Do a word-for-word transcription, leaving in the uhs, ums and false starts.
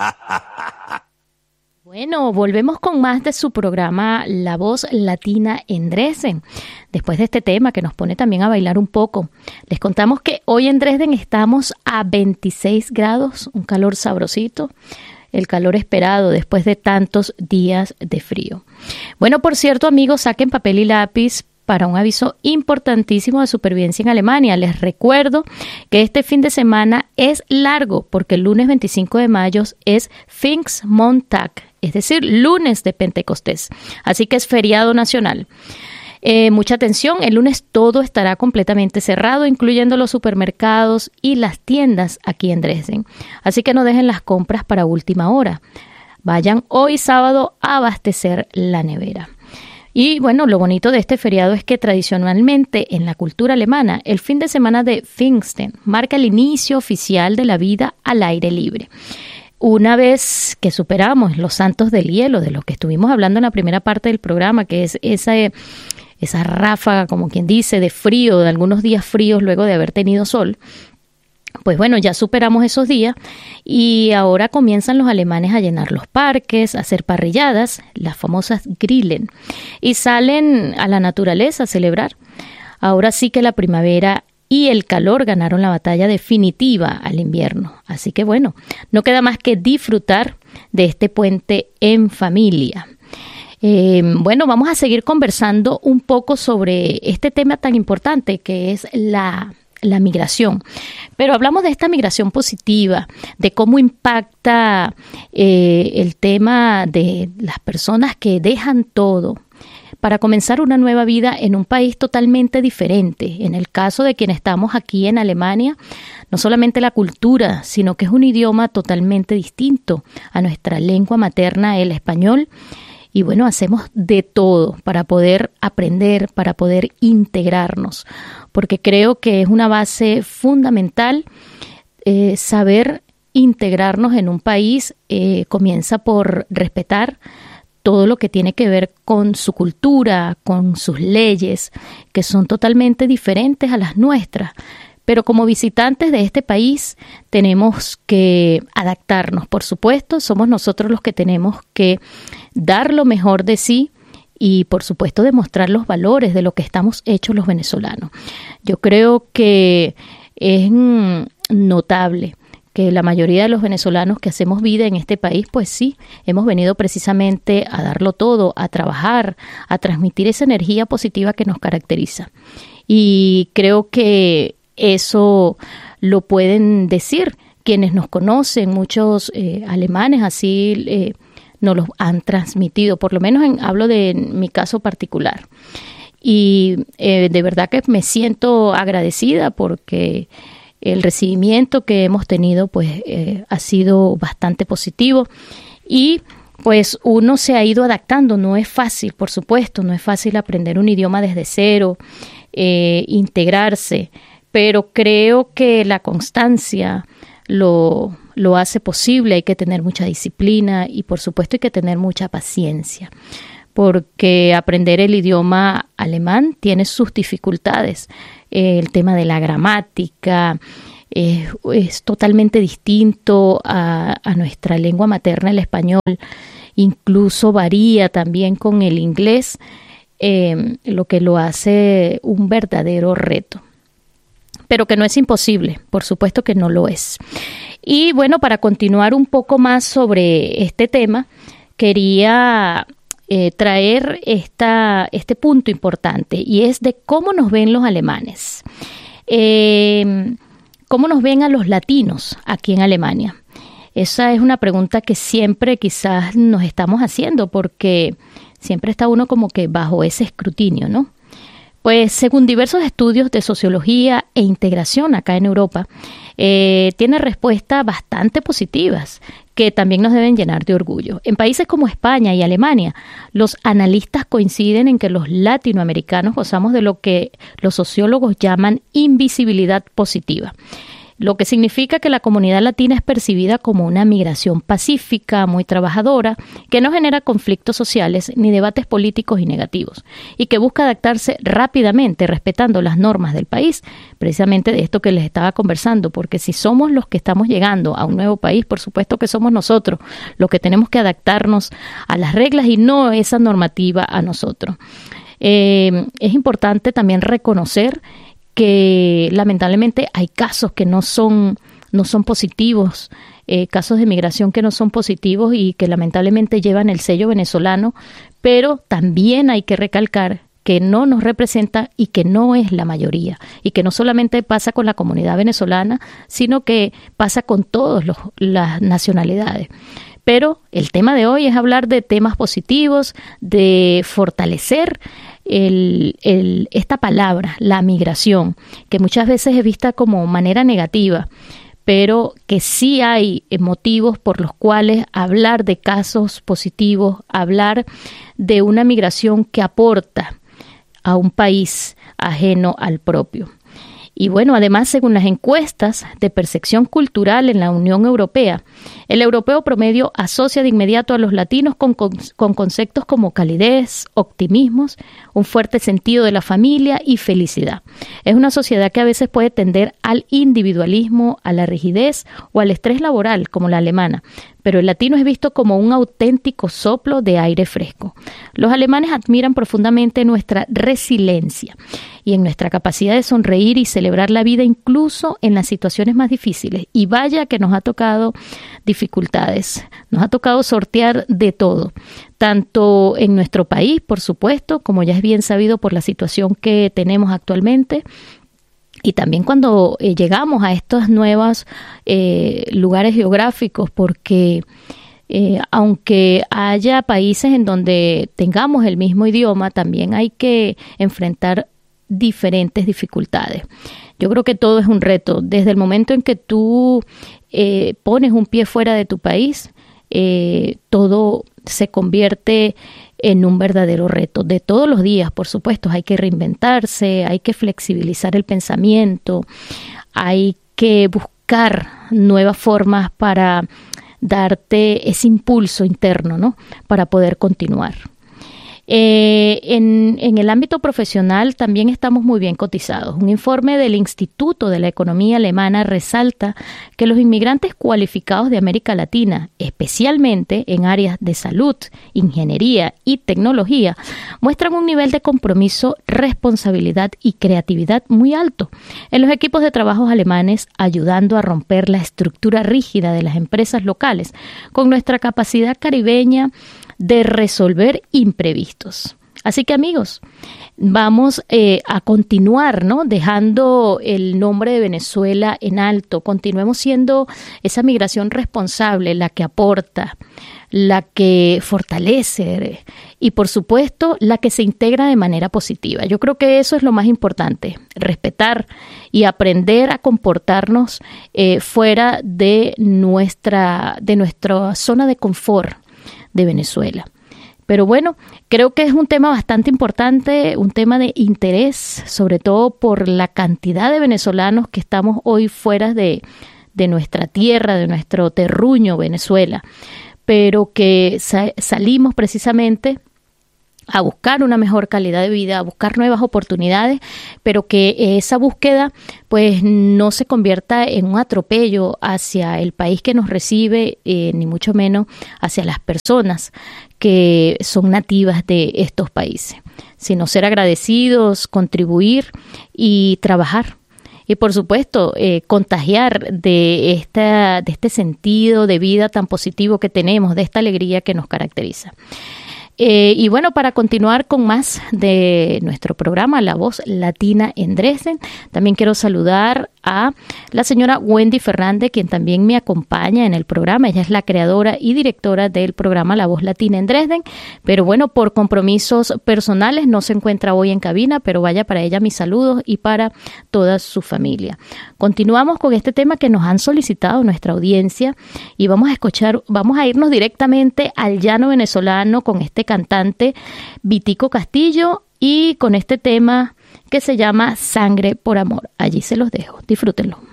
Bueno, volvemos con más de su programa La Voz Latina en Dresden. Después de este tema que nos pone también a bailar un poco, les contamos que hoy en Dresden estamos a veintiséis grados, un calor sabrosito, el calor esperado después de tantos días de frío. Bueno, por cierto, amigos, saquen papel y lápiz para un aviso importantísimo de supervivencia en Alemania. Les recuerdo que este fin de semana es largo porque el lunes veinticinco de mayo es Pfingstmontag, es decir, lunes de Pentecostés. Así que es feriado nacional. Eh, mucha atención, el lunes todo estará completamente cerrado, incluyendo los supermercados y las tiendas aquí en Dresden. Así que no dejen las compras para última hora. Vayan hoy sábado a abastecer la nevera. Y bueno, lo bonito de este feriado es que tradicionalmente en la cultura alemana, el fin de semana de Pfingsten marca el inicio oficial de la vida al aire libre. Una vez que superamos los santos del hielo, de lo que estuvimos hablando en la primera parte del programa, que es esa, esa ráfaga, como quien dice, de frío, de algunos días fríos luego de haber tenido sol, pues bueno, ya superamos esos días y ahora comienzan los alemanes a llenar los parques, a hacer parrilladas, las famosas Grillen, y salen a la naturaleza a celebrar. Ahora sí que la primavera y el calor ganaron la batalla definitiva al invierno. Así que bueno, no queda más que disfrutar de este puente en familia. Eh, bueno, vamos a seguir conversando un poco sobre este tema tan importante que es la la migración, pero hablamos de esta migración positiva, de cómo impacta eh, el tema de las personas que dejan todo para comenzar una nueva vida en un país totalmente diferente. En el caso de quienes estamos aquí en Alemania, no solamente la cultura, sino que es un idioma totalmente distinto a nuestra lengua materna, el español. Y bueno, hacemos de todo para poder aprender, para poder integrarnos, porque creo que es una base fundamental eh, saber integrarnos en un país. Eh, comienza por respetar todo lo que tiene que ver con su cultura, con sus leyes, que son totalmente diferentes a las nuestras. Pero como visitantes de este país tenemos que adaptarnos, por supuesto, somos nosotros los que tenemos que dar lo mejor de sí y, por supuesto, demostrar los valores de lo que estamos hechos los venezolanos. Yo creo que es notable que la mayoría de los venezolanos que hacemos vida en este país, pues sí, hemos venido precisamente a darlo todo, a trabajar, a transmitir esa energía positiva que nos caracteriza. Y creo que eso lo pueden decir quienes nos conocen, muchos eh, alemanes así eh, nos lo han transmitido, por lo menos en, hablo de mi caso particular. Y eh, de verdad que me siento agradecida porque el recibimiento que hemos tenido pues eh, ha sido bastante positivo y pues uno se ha ido adaptando. No es fácil, por supuesto, no es fácil aprender un idioma desde cero, eh, integrarse, pero creo que la constancia lo, lo hace posible. Hay que tener mucha disciplina y, por supuesto, hay que tener mucha paciencia, porque aprender el idioma alemán tiene sus dificultades. Eh, el tema de la gramática eh, es totalmente distinto a, a nuestra lengua materna, el español. Incluso varía también con el inglés, eh, lo que lo hace un verdadero reto. Pero que no es imposible, por supuesto que no lo es. Y bueno, para continuar un poco más sobre este tema, quería eh, traer esta, este punto importante y es de cómo nos ven los alemanes. Eh, ¿Cómo nos ven a los latinos aquí en Alemania? Esa es una pregunta que siempre quizás nos estamos haciendo porque siempre está uno como que bajo ese escrutinio, ¿no? Pues según diversos estudios de sociología e integración acá en Europa, eh, tiene respuestas bastante positivas que también nos deben llenar de orgullo. En países como España y Alemania, los analistas coinciden en que los latinoamericanos gozamos de lo que los sociólogos llaman invisibilidad positiva. lo que significa que la comunidad latina es percibida como una migración pacífica, muy trabajadora, que no genera conflictos sociales ni debates políticos y negativos, y que busca adaptarse rápidamente, respetando las normas del país, precisamente de esto que les estaba conversando, porque si somos los que estamos llegando a un nuevo país, por supuesto que somos nosotros los que tenemos que adaptarnos a las reglas y no esa normativa a nosotros. Eh, es importante también reconocer que lamentablemente hay casos que no son, no son positivos, eh, casos de migración que no son positivos y que lamentablemente llevan el sello venezolano, pero también hay que recalcar que no nos representa y que no es la mayoría, y que no solamente pasa con la comunidad venezolana, sino que pasa con todas las nacionalidades. Pero el tema de hoy es hablar de temas positivos, de fortalecer el, el, esta palabra, la migración, que muchas veces es vista como manera negativa, pero que sí hay motivos por los cuales hablar de casos positivos, hablar de una migración que aporta a un país ajeno al propio. Y bueno, además, según las encuestas de percepción cultural en la Unión Europea, el europeo promedio asocia de inmediato a los latinos con, con, con conceptos como calidez, optimismos, un fuerte sentido de la familia y felicidad. Es una sociedad que a veces puede tender al individualismo, a la rigidez o al estrés laboral, como la alemana, pero el latino es visto como un auténtico soplo de aire fresco. Los alemanes admiran profundamente nuestra resiliencia y en nuestra capacidad de sonreír y celebrar la vida incluso en las situaciones más difíciles. Y vaya que nos ha tocado dificultades, nos ha tocado sortear de todo, tanto en nuestro país, por supuesto, como ya es bien sabido por la situación que tenemos actualmente, y también cuando eh, llegamos a estos nuevos eh, lugares geográficos, porque eh, aunque haya países en donde tengamos el mismo idioma, también hay que enfrentar diferentes dificultades. Yo creo que todo es un reto. Desde el momento en que tú eh, pones un pie fuera de tu país, eh, todo se convierte en un verdadero reto. De todos los días, por supuesto, hay que reinventarse, hay que flexibilizar el pensamiento, hay que buscar nuevas formas para darte ese impulso interno, ¿no? Para poder continuar. Eh, en, en el ámbito profesional también estamos muy bien cotizados. Un informe del Instituto de la Economía Alemana resalta que los inmigrantes cualificados de América Latina, especialmente en áreas de salud, ingeniería y tecnología, muestran un nivel de compromiso, responsabilidad y creatividad muy alto en los equipos de trabajo alemanes, ayudando a romper la estructura rígida de las empresas locales con nuestra capacidad caribeña de resolver imprevistos. Así que, amigos, vamos eh, a continuar, ¿no? Dejando el nombre de Venezuela en alto. Continuemos siendo esa migración responsable, la que aporta, la que fortalece y, por supuesto, la que se integra de manera positiva. Yo creo que eso es lo más importante, respetar y aprender a comportarnos eh, fuera de nuestra, de nuestra zona de confort de Venezuela. Pero bueno, creo que es un tema bastante importante, un tema de interés, sobre todo por la cantidad de venezolanos que estamos hoy fuera de, de nuestra tierra, de nuestro terruño Venezuela, pero que sa- salimos precisamente a buscar una mejor calidad de vida, a buscar nuevas oportunidades, pero que esa búsqueda pues no se convierta en un atropello hacia el país que nos recibe, eh, ni mucho menos hacia las personas que son nativas de estos países, sino ser agradecidos, contribuir y trabajar. Y por supuesto, eh, contagiar de, esta, de este sentido de vida tan positivo que tenemos, de esta alegría que nos caracteriza. Eh, y bueno, para continuar con más de nuestro programa La Voz Latina en Dresden, también quiero saludar a la señora Wendy Fernández, quien también me acompaña en el programa. Ella es la creadora y directora del programa La Voz Latina en Dresden, pero bueno, por compromisos personales no se encuentra hoy en cabina, pero vaya para ella mis saludos y para toda su familia. Continuamos con este tema que nos han solicitado nuestra audiencia y vamos a escuchar, vamos a irnos directamente al llano venezolano con este cantante Vitico Castillo y con este tema que se llama Sangre por Amor. Allí se los dejo. Disfrútenlo.